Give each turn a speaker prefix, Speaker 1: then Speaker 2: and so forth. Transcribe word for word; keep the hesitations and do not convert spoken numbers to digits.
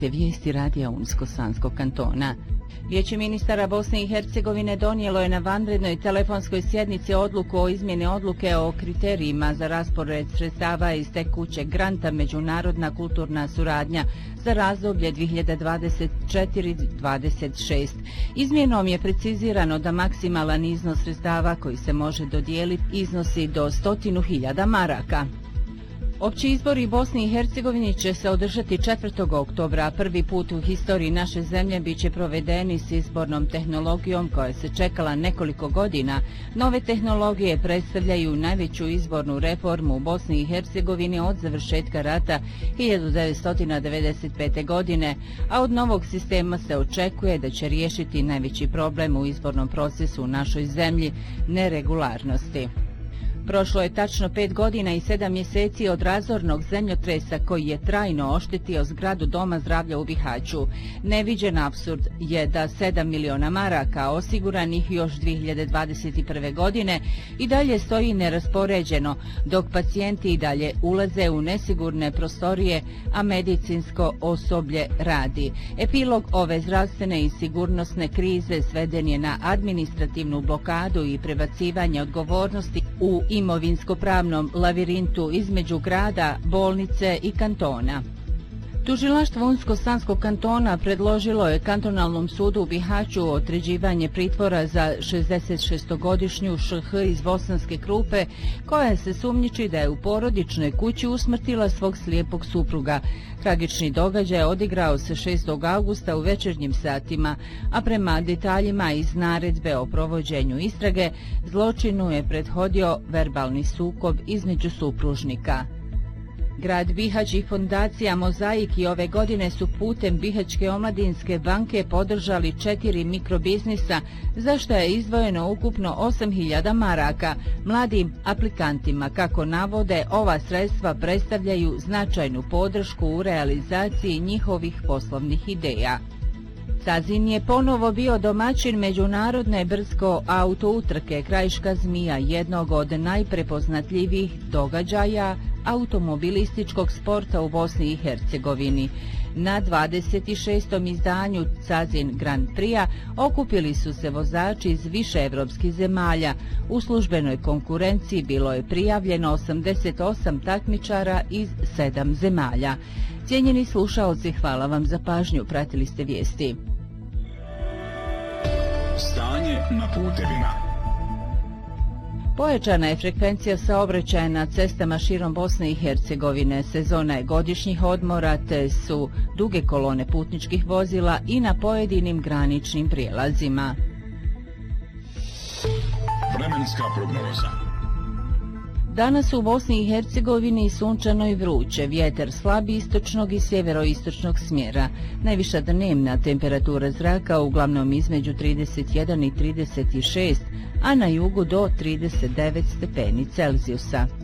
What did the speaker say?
Speaker 1: Vijesti radija Unsko-Sanskog kantona. Vijeće ministara Bosne i Hercegovine donijelo je na vanrednoj telefonskoj sjednici odluku o izmjeni odluke o kriterijima za raspored sredstava iz tekućeg granta Međunarodna kulturna suradnja za razdoblje dvije hiljade dvadeset četiri do dvadeset šest. Izmjenom je precizirano da maksimalan iznos sredstava koji se može dodijeliti iznosi do stotinu hiljada maraka. Opći izbori Bosni i Hercegovini će se održati četvrtog oktobra. Prvi put u historiji naše zemlje bit će provedeni s izbornom tehnologijom koja se čekala nekoliko godina. Nove tehnologije predstavljaju najveću izbornu reformu u Bosni i Hercegovini od završetka rata hiljadu devetsto devedeset pete. godine, a od novog sistema se očekuje da će riješiti najveći problem u izbornom procesu u našoj zemlji – neregularnosti. Prošlo je tačno pet godina i sedam mjeseci od razornog zemljotresa koji je trajno oštetio zgradu Doma zdravlja u Bihaću. Neviđen apsurd je da sedam miliona maraka osiguranih još dvije hiljade dvadeset prve. godine i dalje stoji neraspoređeno, dok pacijenti i dalje ulaze u nesigurne prostorije, a medicinsko osoblje radi. Epilog ove zdravstvene i sigurnosne krize sveden je na administrativnu blokadu i prebacivanje odgovornosti u imovinsko-pravnom lavirintu između grada, bolnice i kantona. Tužilaštvo Unsko-Sanskog kantona predložilo je kantonalnom sudu u Bihaću određivanje pritvora za šezdesetšestogodišnju Š H iz Bosanske Krupe, koja se sumnjiči da je u porodičnoj kući usmrtila svog slijepog supruga. Tragični događaj odigrao se šestog avgusta u večernjim satima, a prema detaljima iz naredbe o provođenju istrage, zločinu je prethodio verbalni sukob između supružnika. Grad Bihać i fondacija Mozaik i ove godine su putem Bihaćke omladinske banke podržali četiri mikrobiznisa, za što je izdvojeno ukupno osam hiljada maraka. Mladim aplikantima, kako navode, ova sredstva predstavljaju značajnu podršku u realizaciji njihovih poslovnih ideja. Cazin je ponovo bio domaćin međunarodne brdsko auto utrke Krajiška zmija, jednog od najprepoznatljivijih događaja automobilističkog sporta u Bosni i Hercegovini. Na dvadeset šestom izdanju Cazin Grand Prix-a okupili su se vozači iz više evropskih zemalja. U službenoj konkurenciji bilo je prijavljeno osamdeset osam takmičara iz sedam zemalja. Cijenjeni slušaoci, hvala vam za pažnju. Pratili ste vijesti.
Speaker 2: Stanje na putevima.
Speaker 1: Pojačana je frekvencija saobraćaja na cestama širom Bosne i Hercegovine. Sezona je godišnjih odmora, te su duge kolone putničkih vozila i na pojedinim graničnim prijelazima.
Speaker 2: Vremenska prognoza.
Speaker 1: Danas u Bosni i Hercegovini sunčano i vruće, vjetar slabi istočnog i sjeveroistočnog smjera. Najviša dnevna temperatura zraka uglavnom između trideset jedan i trideset šest, a na jugu do trideset devet stepeni Celzijusa.